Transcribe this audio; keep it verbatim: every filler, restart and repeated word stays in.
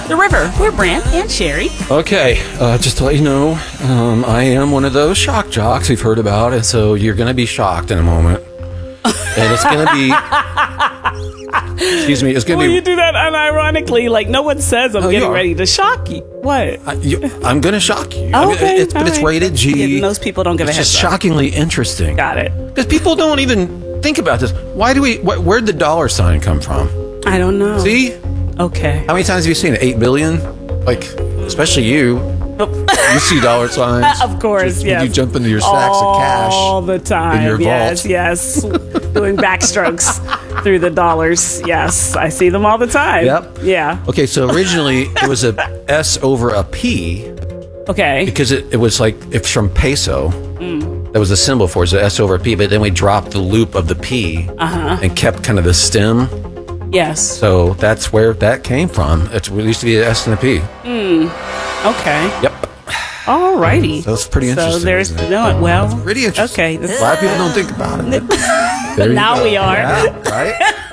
The River. We're Brand and Sherry. Okay, uh, just to let you know, um, I am one of those shock jocks we've heard about, and so you're going to be shocked in a moment. And it's going to be... Excuse me, it's going to Well, be... you do that unironically, like no one says I'm Oh, getting you are. ready to shock you. What? I, you, I'm going to shock you. Oh, I mean, okay, it's, but all it's right. rated G. Yeah, most people don't give it's a heads just up. shockingly interesting. Got it. Because people don't even think about this. Why do we... Wh- where'd the dollar sign come from? I don't know. See? Okay. How many times have you seen it? Eight billion? Like, especially you. You see dollar signs. Of course, Just yes. when you jump into your sacks of cash. All the time. in your yes, vault. yes. Doing backstrokes through the dollars. Yes, I see them all the time. Yep. Yeah. Okay, so originally it was a S over a P Okay. because it, it was like, it's from peso. Mm. That was the symbol for it, so S over a P, but then we dropped the loop of the P Uh-huh. and kept kind of the stem. Yes. So that's where that came from. It's, it used to be an S and a P. Okay. Yep. All righty. So it's pretty interesting. So there's isn't it? no well. Pretty interesting. Okay. A lot of people don't think about it. But But now we are. Yeah, right?